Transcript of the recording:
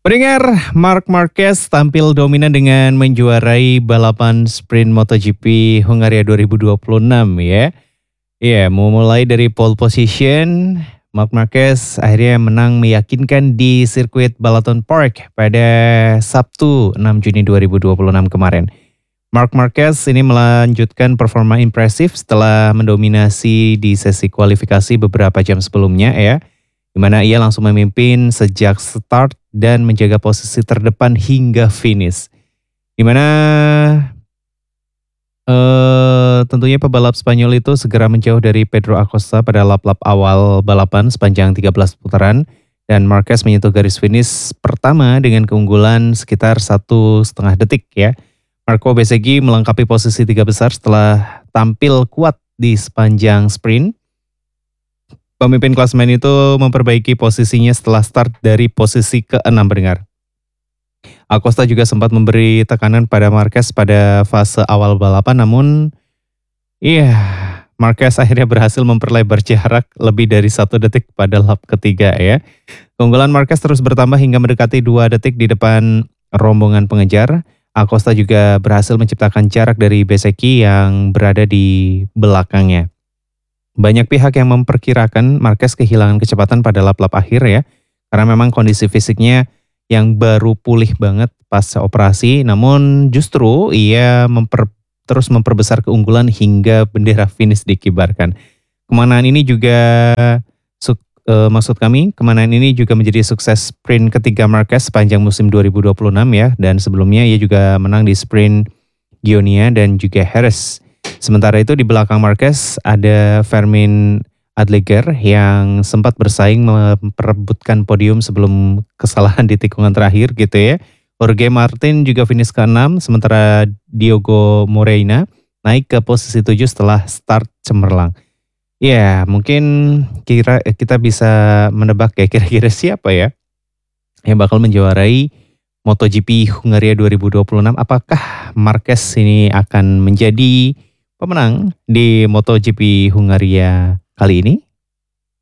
Pendengar, Marc Marquez tampil dominan dengan menjuarai balapan sprint MotoGP Hungaria 2026 ya. Iya, mulai dari pole position, Marc Marquez akhirnya menang meyakinkan di sirkuit Balaton Park pada Sabtu 6 Juni 2026 kemarin. Marc Marquez ini melanjutkan performa impresif setelah mendominasi di sesi kualifikasi beberapa jam sebelumnya ya, di mana ia langsung memimpin sejak start dan menjaga posisi terdepan hingga finish. Di mana tentunya pebalap Spanyol itu segera menjauh dari Pedro Acosta pada lap-lap awal balapan sepanjang 13 putaran dan Marquez menyentuh garis finish pertama dengan keunggulan sekitar 1,5 detik ya. Marco Bezzecchi melengkapi posisi 3 besar setelah tampil kuat di sepanjang sprint. Pemimpin klasemen itu memperbaiki posisinya setelah start dari posisi ke-6 pendengar. Acosta juga sempat memberi tekanan pada Marquez pada fase awal balapan, namun Marquez akhirnya berhasil memperlebar jarak lebih dari 1 detik pada lap ketiga ya. Keunggulan Marquez terus bertambah hingga mendekati 2 detik di depan rombongan pengejar. Acosta juga berhasil menciptakan jarak dari Bezzecchi yang berada di belakangnya. Banyak pihak yang memperkirakan Marquez kehilangan kecepatan pada lap-lap akhir ya, karena memang kondisi fisiknya yang baru pulih banget pasca operasi, namun justru ia terus memperbesar keunggulan hingga bendera finish dikibarkan. Kemenangan ini juga menjadi sukses sprint ketiga Marquez sepanjang musim 2026 ya, dan sebelumnya ia juga menang di sprint Gionia dan juga Jerez. Sementara itu di belakang Marquez ada Fermin Adleger yang sempat bersaing memperebutkan podium sebelum kesalahan di tikungan terakhir gitu ya. Jorge Martin juga finish ke-6, sementara Diogo Moreira naik ke posisi 7 setelah start cemerlang. Ya, mungkin kita bisa menebak ya kira-kira siapa ya yang bakal menjuarai MotoGP Hungaria 2026. Apakah Marquez ini akan menjadi pemenang di MotoGP Hungaria kali ini?